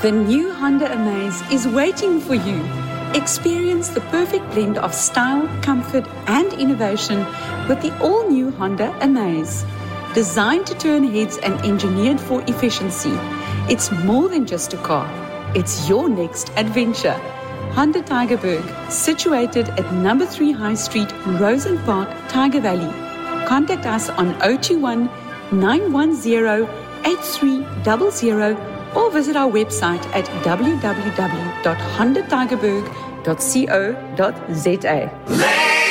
The new Honda Amaze is waiting for you. Experience the perfect blend of style, comfort, and innovation with the all-new Honda Amaze. Designed to turn heads and engineered for efficiency, it's more than just a car. It's your next adventure. Honda Tygerberg, situated at number 3 High Street, Rosen Park, Tiger Valley. Contact us on 021-910-8300 or visit our website at www.hondatygerberg.co.za.